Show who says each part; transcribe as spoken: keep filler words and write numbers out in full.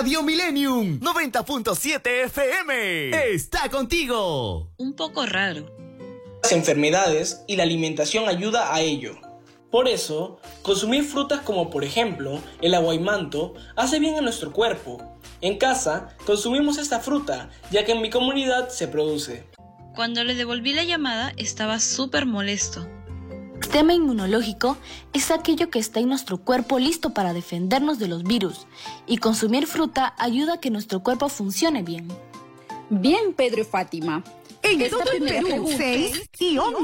Speaker 1: Radio Millennium noventa punto siete F M está contigo.
Speaker 2: Un poco raro.
Speaker 3: Las enfermedades y la alimentación ayuda a ello. Por eso, consumir frutas como por ejemplo el aguaimanto hace bien a nuestro cuerpo. En casa consumimos esta fruta ya que en mi comunidad se produce.
Speaker 2: Cuando le devolví la llamada estaba súper molesto.
Speaker 4: El sistema inmunológico es aquello que está en nuestro cuerpo listo para defendernos de los virus, y consumir fruta ayuda a que nuestro cuerpo funcione bien.
Speaker 5: Bien, Pedro y Fátima.
Speaker 6: En todo el Perú, seis y once.